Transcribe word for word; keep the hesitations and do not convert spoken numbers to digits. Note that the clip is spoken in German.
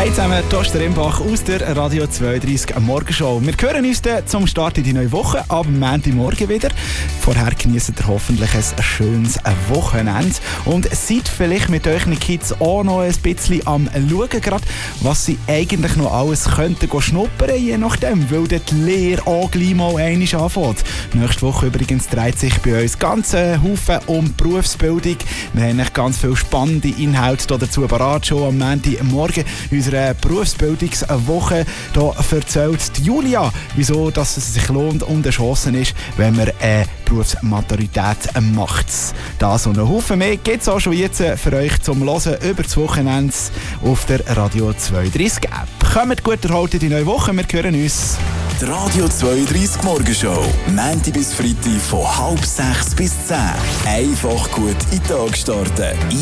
Hey zusammen, Toaster Imbach aus der Radio zweiunddreißig Morgenshow. Wir hören uns dann zum Start in die neue Woche, am Montagmorgen wieder. Vorher genießt ihr hoffentlich ein schönes Wochenende. Und seid vielleicht mit euren Kids auch noch ein bisschen am Schauen, gerade, was sie eigentlich noch alles könnten schnuppern, je nachdem, weil dort die Lehre auch gleich mal einmal anfängt. Nächste Woche übrigens dreht sich bei uns ganz ein Haufen um Berufsbildung. Wir haben ganz viele spannende Inhalte dazu parat, schon am Montagmorgen. Unserer Berufsbildungswoche hier erzählt Julia, wieso dass es sich lohnt und eine Chance ist, wenn man eine Berufsmaturität macht. Das und ein Haufen mehr gibt es auch schon jetzt für euch zum Hören über das Wochenende auf der Radio zweiunddreißig App. Kommt gut erholt in die neue Woche, wir hören uns. Die Radio zweiunddreißig Morgenshow, Montag bis Freitag von halb sechs bis zehn. Einfach gut in den Tag starten.